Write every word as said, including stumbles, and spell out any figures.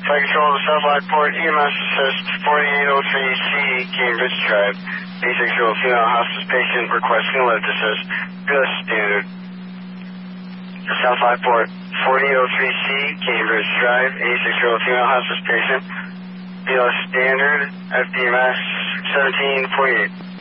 Flight Control to South Lockport, E M S assist forty-eight oh three C, Cambridge Drive. Asexual female hospice patient requesting lift assist. B L S standard. South Lockport, forty-eight oh three C, Cambridge Drive. Asexual female hospice patient. B L S standard, F D M S seventeen forty-eight.